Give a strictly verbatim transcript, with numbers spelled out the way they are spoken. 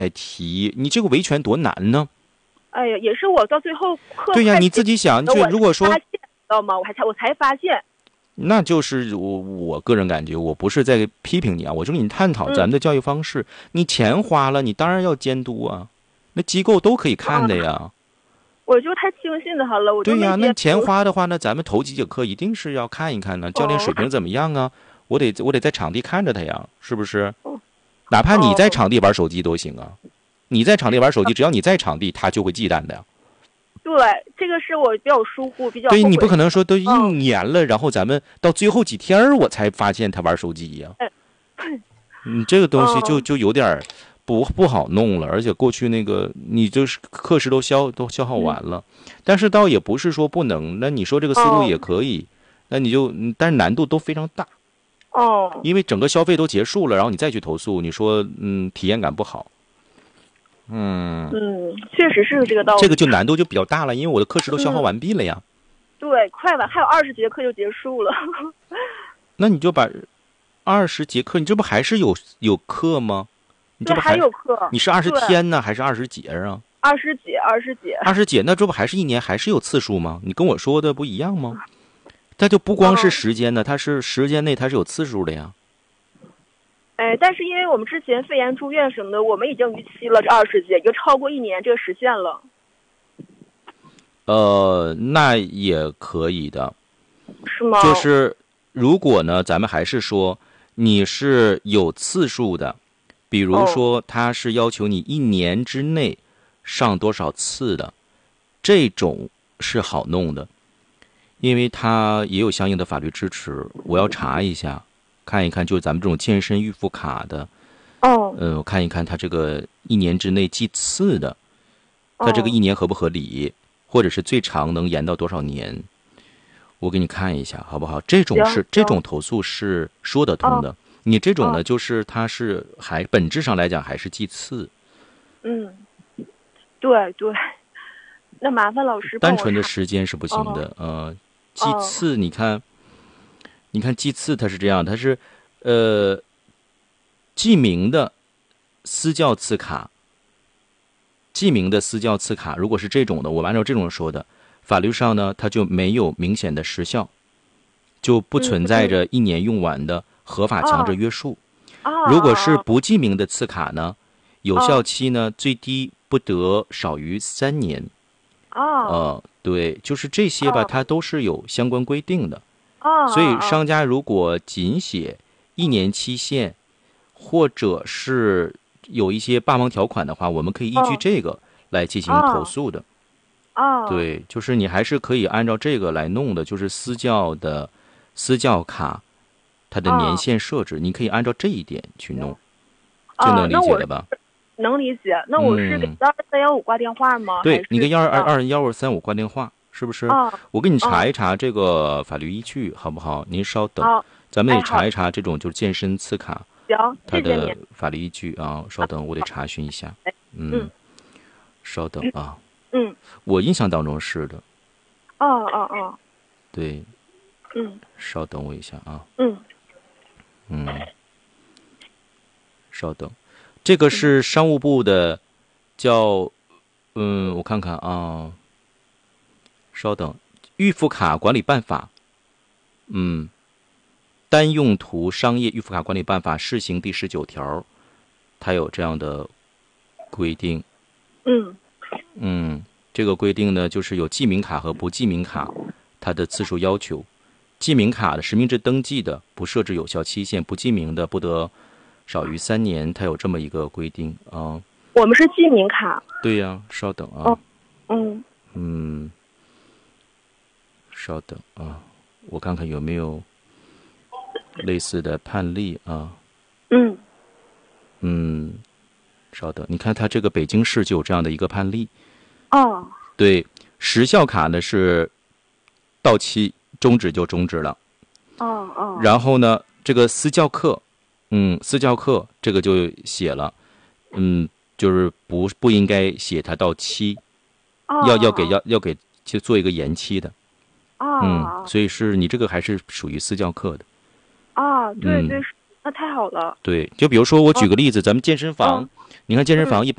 来提，你这个维权多难呢？ 哎呀，也是我到最后课对呀，你自己想，就如果说发现，知道吗？我还才我才发现。 那就是我我个人感觉，我不是在批评你啊，我是跟你探讨咱们的教育方式。嗯、你钱花了，你当然要监督啊，那机构都可以看的呀。啊、 我就太轻信他了，我就对呀，那钱花的话，那咱们头几节课一定是要看一看呢，教练水平怎么样啊？哦、我得我得在场地看着他呀，是不是？哦、哪怕你在场地玩手机都行啊，你在场地玩手机，只要你在场地，他就会忌惮的呀。 对，这个是我比较疏忽，比较对，你不可能说都一年了，嗯、然后咱们到最后几天我才发现他玩手机呀。你这个东西就就有点不不好弄了，而且过去那个你就是课时都消都消耗完了，嗯、但是倒也不是说不能，那你说这个思路也可以，哦、那你就但是难度都非常大。 哦， 因为整个消费都结束了，然后你再去投诉，你说嗯体验感不好。嗯嗯，确实是这个道理。 这个就难度就比较大了，因为我的课时都消耗完毕了呀。 嗯、对，快了，还有二十节课就结束了。 那你就把二十节课，你这不还是有有课吗？你这不还有课？ 你是二十天呢，还是二十节啊？ 二十节，二十节， 二十节，那这不还是一年还是有次数吗？你跟我说的不一样吗？它就不光是时间呢，它是时间内它是有次数的呀。 哎，但是因为我们之前肺炎住院什么的，我们已经逾期了，这二十节已经超过一年这个时限了。 呃，那也可以的。 是吗？ 就是如果呢，咱们还是说你是有次数的，比如说他是要求你一年之内上多少次的，这种是好弄的，因为它也有相应的法律支持。我要查一下。看一看，就是咱们这种健身预付卡的， 哦， 嗯、呃，我看一看它这个一年之内计次的，它这个一年合不合理，哦、或者是最长能延到多少年？我给你看一下，好不好？这种是这种投诉是说得通的。哦、你这种呢，哦、就是它是还本质上来讲还是计次。 嗯，对对，那麻烦老师帮我。 单纯的时间是不行的，哦、呃，计次你看。哦你看计次它是这样，它是，呃，记名的私教次卡，记名的私教次卡，如果是这种的，我们按照这种说的，法律上呢，它就没有明显的时效，就不存在着一年用完的合法强制约束。如果是不记名的次卡呢，有效期呢最低不得少于三年。呃，对，就是这些吧，它都是有相关规定的。所以商家如果仅写一年期限，或者是有一些霸王条款的话，我们可以依据这个来进行投诉的。 哦， 对，就是你还是可以按照这个来弄的，就是私教的私教卡，它的年限设置，你可以按照这一点去弄，这能理解了吧？ 能理解。那我是给幺二三幺五挂电话吗？ 对，你跟幺二二幺二三五挂电话。是不是？ 哦、 我给你查一查这个法律依据，好不好？您稍等， 哦、 咱们得查一查这种就是健身次卡， 行， 它的法律依据啊。稍等，我得查询一下。嗯， 嗯稍等啊。 嗯， 我印象当中是的。 哦哦哦。 对。 嗯。 稍等我一下啊。 嗯。 嗯。稍等，这个是商务部的，叫嗯，我看看啊。稍等，预付卡管理办法，嗯，单用途商业预付卡管理办法试行第十九条，它有这样的规定。 嗯嗯，这个规定呢，就是有记名卡和不记名卡，它的次数要求。记名卡的实名制登记的不设置有效期限，不记名的不得少于三年，它有这么一个规定啊。 我们是记名卡。 对呀、啊，稍等啊。 哦、嗯嗯。稍等啊，我看看有没有类似的判例啊。 嗯嗯，稍等，你看它这个北京市就有这样的一个判例。 哦。 对，时效卡呢是到期终止就终止了。 哦哦。 然后呢，这个私教课，嗯，私教课这个就写了，嗯，就是不不应该写它到期， 哦、 要要给要要给去做一个延期的。 哦、 嗯，所以是你这个还是属于私教课的。 啊，对对， 嗯、 那太好了。 对，就比如说我举个例子，咱们健身房， 嗯你看健身房一般。